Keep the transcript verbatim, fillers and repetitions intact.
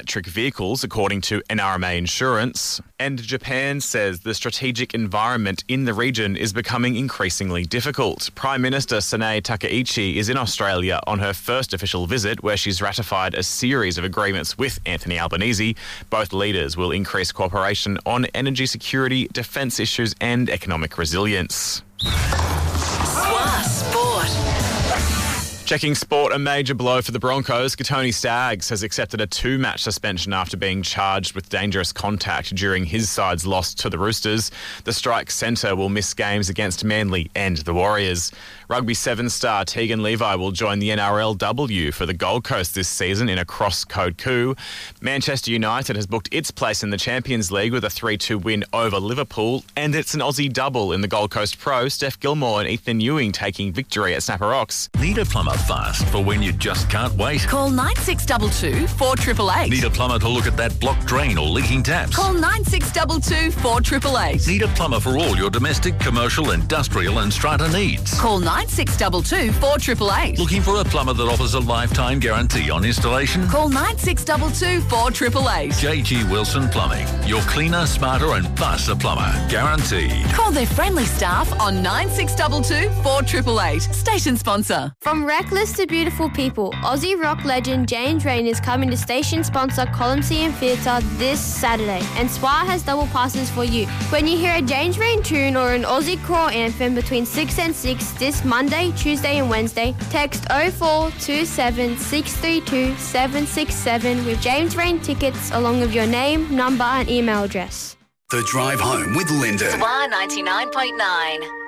electric vehicles, according to N R M A Insurance. And Japan says the strategic environment in the region is becoming increasingly difficult. Prime Minister Sanae Takaichi is in Australia on her first official visit, where she's ratified a series of agreements with Anthony Albanese. Both leaders will increase cooperation on energy security, defence issues and economic resilience. Swa Sport. Checking sport, a major blow for the Broncos. Katoni Staggs has accepted a two-match suspension after being charged with dangerous contact during his side's loss to the Roosters. The strike centre will miss games against Manly and the Warriors. Rugby Seven star Tegan Levi will join the N R L W for the Gold Coast this season in a cross-code coup. Manchester United has booked its place in the Champions League with a three two win over Liverpool, and it's an Aussie double in the Gold Coast Pro. Steph Gilmore and Ethan Ewing taking victory at Snapper Rocks. Need a plumber fast for when you just can't wait? Call nine six two two, four eight eight eight. Need a plumber to look at that blocked drain or leaking taps? Call nine six two two, four eight eight eight. Need a plumber for all your domestic, commercial, industrial and strata needs? Call nine six two two, four eight eight eight. Looking for a plumber that offers a lifetime guarantee on installation? Call nine six two two, four eight eight eight. J G Wilson Plumbing. Your cleaner, smarter and faster plumber. Guaranteed. Call their friendly staff on nine six two two, four eight eight eight. Station sponsor. From reckless to beautiful people, Aussie rock legend James Rain is coming to station sponsor Coliseum Theatre this Saturday, and S W A has double passes for you. When you hear a James Rain tune or an Aussie core anthem between six and six this Monday, Tuesday and Wednesday, text oh four two seven, six three two, seven six seven with James Rain tickets along with your name, number and email address. The Drive Home with Lyndon. S W A ninety-nine point nine.